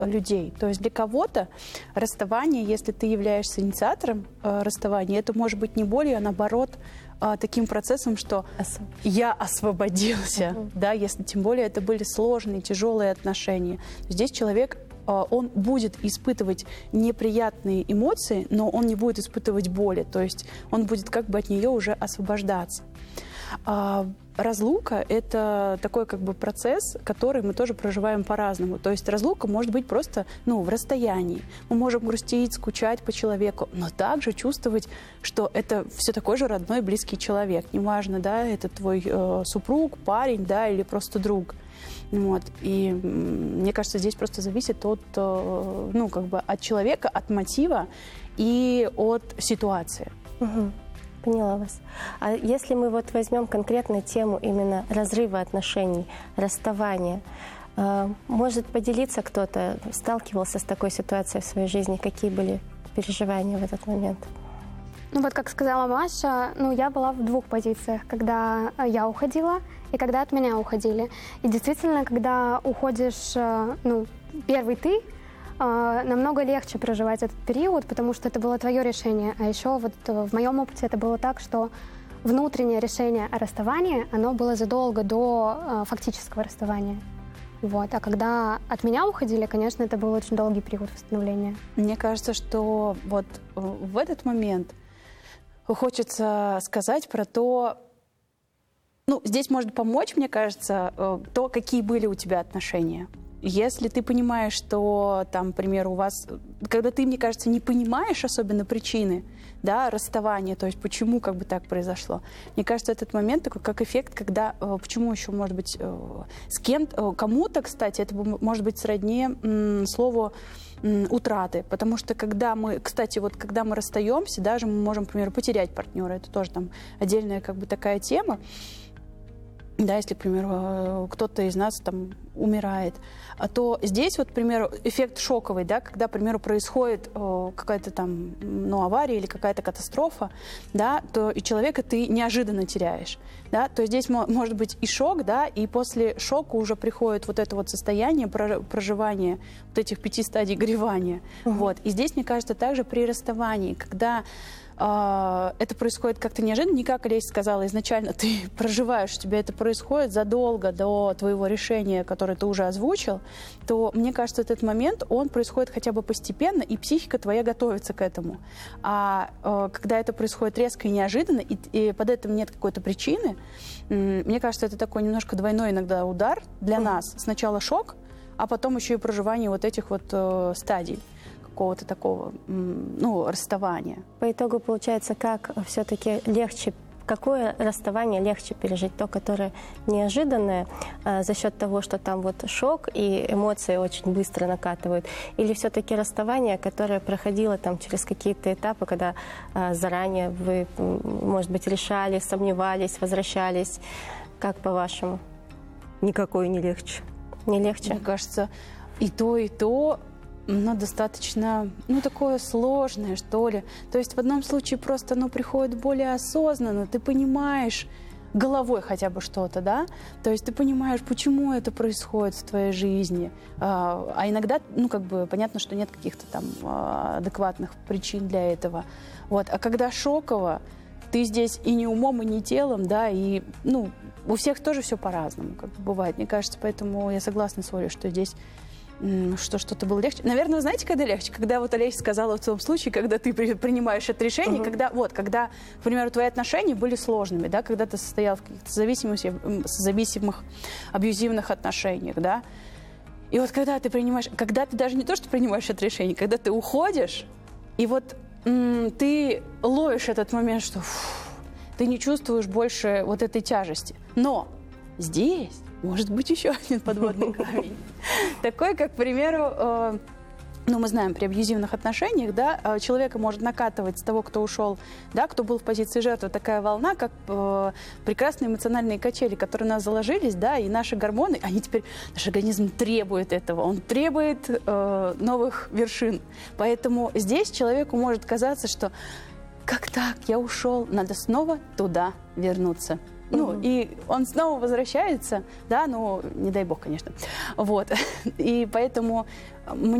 людей. То есть для кого-то расставание, если ты являешься инициатором расставания, это может быть не болью, а наоборот таким процессом, что я освободился, да, если тем более это были сложные, тяжелые отношения. Здесь человек, он будет испытывать неприятные эмоции, но он не будет испытывать боли, то есть он будет как бы от нее уже освобождаться. Разлука – это такой как бы процесс, который мы тоже проживаем по-разному. То есть разлука может быть просто в расстоянии. Мы можем грустить, скучать по человеку, но также чувствовать, что это все такой же родной, близкий человек. Неважно, да, это твой супруг, парень, да, или просто друг. Вот. И мне кажется, здесь просто зависит от, от человека, от мотива и от ситуации. Угу. Поняла вас. А если мы вот возьмем конкретно тему именно разрыва отношений, расставания, может поделиться кто-то, сталкивался с такой ситуацией в своей жизни, какие были переживания в этот момент? Ну вот, как сказала Маша, я была в двух позициях, когда я уходила и когда от меня уходили. И действительно, когда уходишь, первый ты, намного легче проживать этот период, потому что это было твое решение. А еще вот в моем опыте это было так, что внутреннее решение о расставании, оно было задолго до фактического расставания. Вот. А когда от меня уходили, конечно, это был очень долгий период восстановления. Мне кажется, что вот в этот момент хочется сказать про то, здесь может помочь, мне кажется, то, какие были у тебя отношения. Если ты понимаешь, что, там, к примеру, у вас... Когда ты, мне кажется, не понимаешь особенно причины, да, расставания, то есть почему как бы так произошло, мне кажется, этот момент такой, как эффект, когда... Почему еще, может быть, с кем-то... Кому-то, кстати, это может быть сродни слову утраты, потому что когда мы... Кстати, вот когда мы расстаемся, даже мы можем, к примеру, потерять партнера, это тоже там отдельная как бы такая тема. Да, если, к примеру, кто-то из нас там умирает, то здесь вот, к примеру, эффект шоковый, да, когда, к примеру, происходит какая-то там, авария или какая-то катастрофа, да, то и человека ты неожиданно теряешь, да, то здесь может быть и шок, да, и после шока уже приходит вот это вот состояние проживания вот этих 5 стадий горевания, вот, и здесь, мне кажется, также при расставании, когда это происходит как-то неожиданно, не как Олеся сказала изначально, ты проживаешь, у тебя это происходит задолго до твоего решения, которое ты уже озвучил, то, мне кажется, этот момент, он происходит хотя бы постепенно, и психика твоя готовится к этому. А когда это происходит резко и неожиданно, и под этим нет какой-то причины, мне кажется, это такой немножко двойной иногда удар для нас. Сначала шок, а потом еще и проживание вот этих вот стадий какого-то такого, расставания. По итогу получается, как все-таки легче, какое расставание легче пережить? То, которое неожиданное за счет того, что там вот шок и эмоции очень быстро накатывают? Или все-таки расставание, которое проходило там через какие-то этапы, когда заранее вы, может быть, решали, сомневались, возвращались? Как по-вашему? Никакое не легче. Не легче? Мне кажется, и то, но достаточно, такое сложное, что ли. То есть в одном случае просто оно приходит более осознанно, ты понимаешь головой хотя бы что-то, да? То есть ты понимаешь, почему это происходит в твоей жизни. А иногда, понятно, что нет каких-то там адекватных причин для этого. Вот. А когда шоково, ты здесь и не умом, и не телом, да, и, у всех тоже все по-разному, как бы бывает. Мне кажется, поэтому я согласна с Олей, что здесь что что-то было легче. Наверное, вы знаете, когда легче? Когда вот Олеся сказала в том случае, когда ты принимаешь это решение, когда, к примеру, твои отношения были сложными, да, когда ты состоял в каких-то зависимых, абьюзивных отношениях, да, и вот когда ты даже не то, что принимаешь это решение, когда ты уходишь, и вот ты ловишь этот момент, что ты не чувствуешь больше вот этой тяжести. Но здесь может быть еще один подводный камень. Такой, как, к примеру, мы знаем, при абьюзивных отношениях, да, человека может накатывать с того, кто ушел, да, кто был в позиции жертвы, такая волна, как прекрасные эмоциональные качели, которые у нас заложились, да, и наши гормоны, наш организм требует этого, он требует новых вершин. Поэтому здесь человеку может казаться, что как так, я ушел, надо снова туда вернуться. Ну, и он снова возвращается, да, ну, не дай бог, конечно. Вот. И поэтому